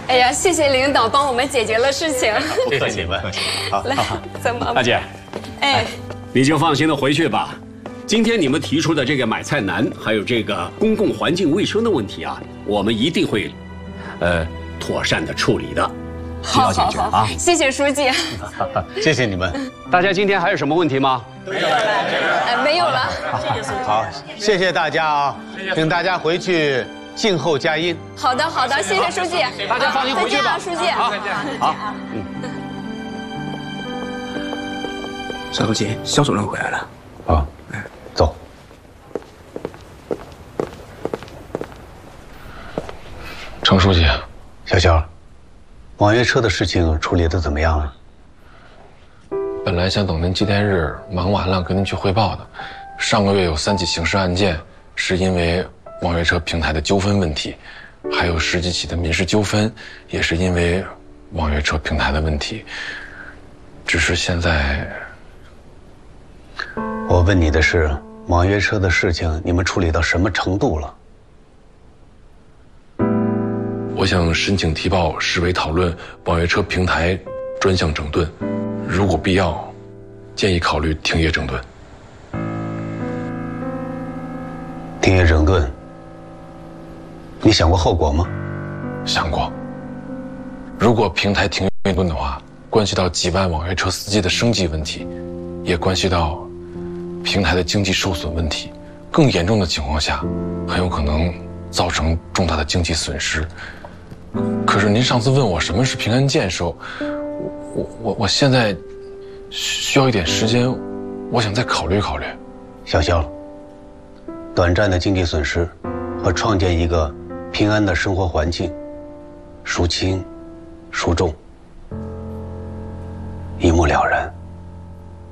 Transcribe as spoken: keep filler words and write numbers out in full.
哎呀，谢谢领导帮我们解决了事情。 不客气，你们。好， 来，怎么？ 大姐， 哎， 你就放心的回去吧。今天你们提出的这个买菜难，还有这个公共环境卫生的问题啊，我们一定会，呃，妥善的处理的。 好好好啊！谢谢书记。 谢谢你们。 大家今天还有什么问题吗？ 没有了，哎，没有了。 谢谢书记。好，谢谢大家啊，请大家回去静候佳音。 好的，好的，谢谢书记。 大家放心回去吧。 再见啊，书记。 好，再见。好，嗯。 邵书记，肖主任回来了。 啊，走。 程书记， 小肖，网约车的事情处理的怎么样了？ 本来想等您纪念日忙完了跟您去汇报的。上个月有三起刑事案件，是因为网约车平台的纠纷问题，还有十几起的民事纠纷，也是因为网约车平台的问题。只是现在， 我问你的是，网约车的事情你们处理到什么程度了？ 我想申请提报市委讨论网约车平台专项整顿，如果必要，建议考虑停业整顿。 停业整顿，你想过后果吗？ 想过。如果平台停业整顿的话，关系到几万网约车司机的生计问题，也关系到平台的经济受损问题。更严重的情况下，很有可能造成重大的经济损失。可是您上次问我什么是平安建设，我我我我现在需要一点时间，我想再考虑考虑。 小肖，短暂的经济损失和创建一个平安的生活环境，孰轻孰重，一目了然。